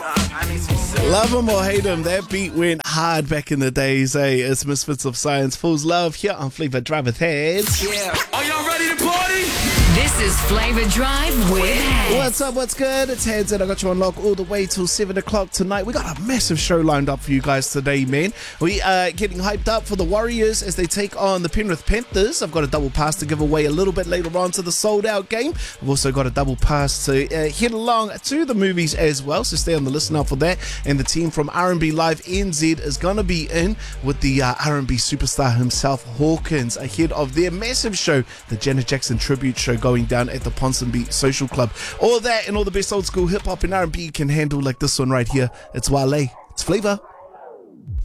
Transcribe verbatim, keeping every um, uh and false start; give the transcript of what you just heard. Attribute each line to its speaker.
Speaker 1: Love him or hate him, that beat went hard back in the days, eh? It's Misfits of Science, Fool's Love here on Flavor Drive with Heads.
Speaker 2: Yeah. Are y'all ready to party?
Speaker 3: This is Flavor Drive with Heads.
Speaker 1: What's up, what's good? It's Heads and I got you on lock all the way till seven o'clock tonight. We got a massive show lined up for you guys today, man. We are getting hyped up for the Warriors as they take on the Penrith Panthers. I've got a double pass to give away a little bit later on to the sold out game. I've also got a double pass to uh, head along to the movies as well, so stay on the listen out for that. And the team from R and B Live N Z is going to be in with the uh, R and B superstar himself, Hawkins, ahead of their massive show, the Janet Jackson tribute show going down at the Ponsonby Social Club. All that and all the best old school hip hop and R and B you can handle like this one right here. It's Wale. It's Flavor.